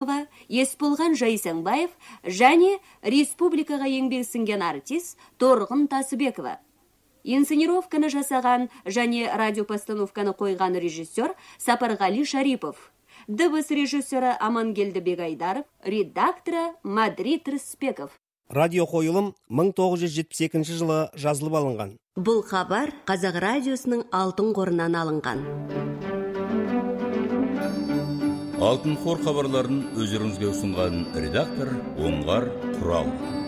Исмаилова, Есболған Жайсаңбаев және республикаға еңбек сіңген артист Торғын Тасыбекова. Инсценировканы жасаған және радиопостановканы қойған режиссер Сапарғали Шарипов. Дыбыс режиссері Амангелді Бегайдаров, редакторы Мадрид Рыспеков. Радио қойылым 1972 жылы жазылып алынған. Бұл хабар Қазақ радиосының алтын қорынан алынған. Алтын қор хабарларын өздеріңізге ұсынған редактор Оңғар Құрал.